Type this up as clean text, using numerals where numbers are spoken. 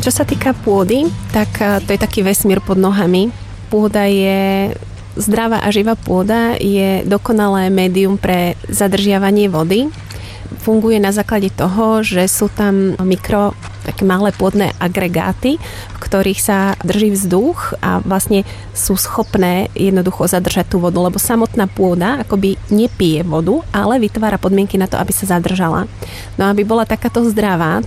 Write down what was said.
Čo sa týka pôdy, tak to je taký vesmír pod nohami. Pôda je zdravá a živá pôda, je dokonalé médium pre zadržiavanie vody. Funguje na základe toho, že sú tam také malé pôdne agregáty, v ktorých sa drží vzduch a vlastne sú schopné jednoducho zadržať tú vodu, lebo samotná pôda akoby nepije vodu, ale vytvára podmienky na to, aby sa zadržala. No aby bola takáto zdravá,